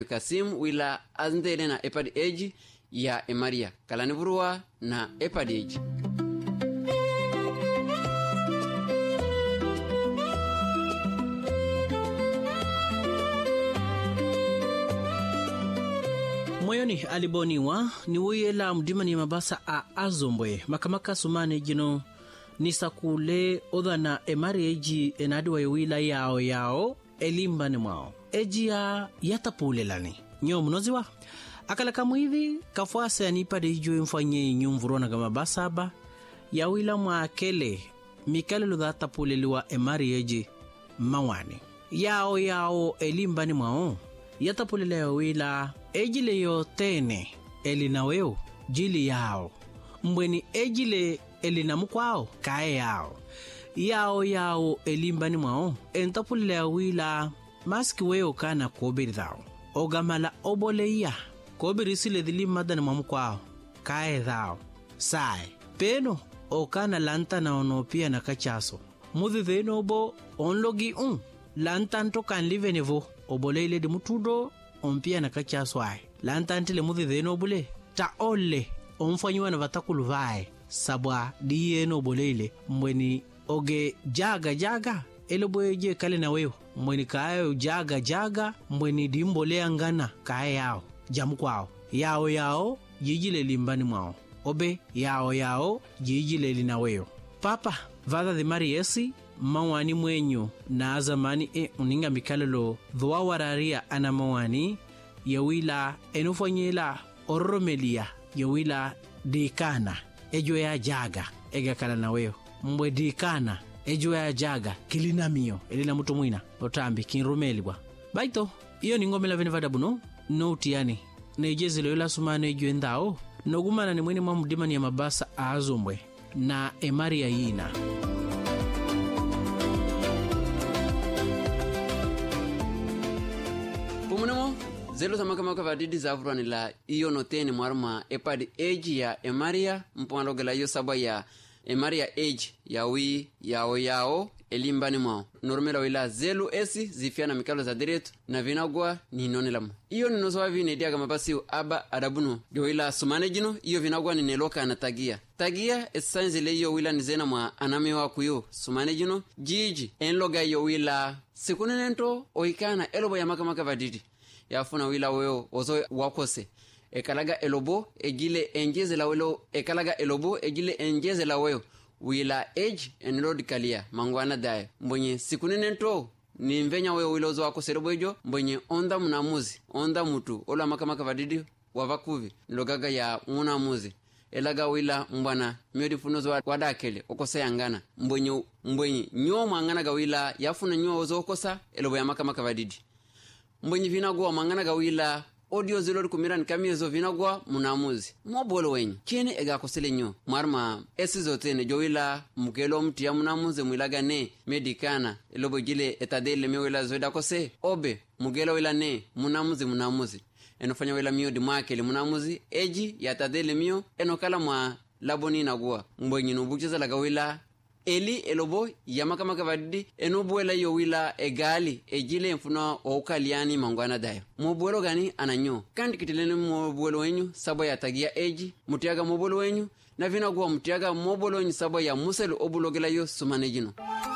kasim wila azndele na epad eji ya emaria kalani vurua na epad eji. Moyoni aliboniwa ni wiyela mdima ni mabasa a azombwe makamaka sumane jino nisakule odhana emari eji enadiwa yawila yao elimba ni mwao eji ya yatapulelani nyo mnoziwa akala kamuivi kafuase anipade ijo mfanye nyumvurona gama basaba yawila mwakele mikale ludha tapuleliwa emari eji mawani yao elimba ni mwao yatapulele yawila ejile yotene elinaweo jili yao mbweni ejile elinamukwao kae yao elimbani mwao entapulele yawila maski weo kana kobiridhao ogamala oboleya kobirisile dhilimadani mwamukwao kae dhao sae peno okana lanta na onopia na kachaso mudhidheno obo onlogi lantanto kan livenevo oboleile di mutudo ompia na kachaso ai lantantile mudhidheno bule ta ole omfanyiwa na vatakulu vae sabwa diyeno oboleile mbweni oge jaga eloboeje kale na weo mbweni kayo jaga mbweni dimbolea ngana kae yao jamu kwao yao jijile limbani mwao obe yao jijile linaweo papa vada de mariesi mawani mwenyu na zamani uninga mikalelo dhuawararia ana mawani yawila enufanyela oromelia yawila dikana ejo ya jaga ega kala na weo mbwe dikana ejo ya jaga kilinamio elina mutu mwina otambi kinrumelibwa baito iyo ni ngomela venevada buno notiani nejezilo yola sumane ejo endao nogumana ni mwini mwamudima ni ya mabasa azombwe na emaria yina pumunemo zelo samakama vadidi zavurani la iyo noteni mwarma epad eji ya emaria mpwanalogela iyo sabwa ya emaria eji yao elimbani mwao normela wila zelu esi zifia na mikalo za diretu na vinagwa ni nonelamu iyo ninosowa vine diaga mabasi aba adabuno dio wila sumane jino iyo vinagwa ni neloka na tagia esanzile iyo wila nizena mwa anamewa kuyo sumane jino jiji enloga iyo wila sikunenento oikana elobo ya makamaka vadidi yafuna wila weo ozo wakose ekalaga elobo ejile enjeze la welo ekalaga elobo ejile enjeze la weo wila age and road kalia mangwana dae mbonye sikunenento ni mvenya weo wilo ozo wakose ejo mbonye onda munamuzi onda mutu ola makamaka vadidi wavakuvi nilogaga ya munamuzi elaga wila mbwana miodi funozo wadakele okose yangana mbonye nyo mwangana ga wila yafuna nyo ozo okosa elobo ya makamaka vadidi mbonye vinagwa mangana ga wila audio zilori kumirani kamiezo vinagwa munamuzi mobolo wenyu kene ega kosele nyo marma esizotene jowila mukelo mti ya munamuzi mwilaga ne medikana elobo jile etadele mewila zoida kose obe mugelo wila ne munamuzi enofanya wila mio di mwakele munamuzi eji ya tadele mio enokala mwa laboni nagua mbonye nubucheza laga wila eli elobo yamakamaka vadidi enobuela yo wila egali ejile mfuna okaliani mangwana dayo mobuelo gani ananyo kandi kitilene mobuelo wenyu sabo ya tagia eji mutiaga mobuelo wenyu na vinagwa mutiaga mobuelo wenyu sabo ya muselu obulogela yo sumane jino